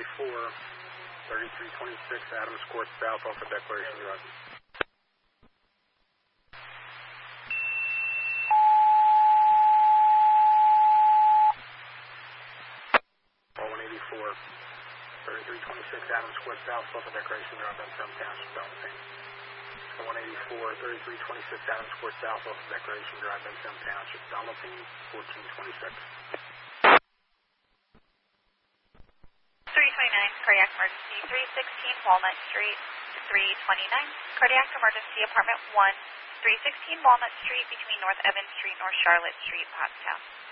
3326 Adams Court South off of Declaration Drive. 3326 Adams Court South off of Declaration Drive, Benson Township, Bellatine. 3326 Adams Court South off of Declaration Drive, Benson Township, Bellatine, 1426. 329, cardiac emergency, 316 Walnut Street, 329, cardiac emergency, apartment 1, 316 Walnut Street, between North Evans Street, North Charlotte Street, Pottstown.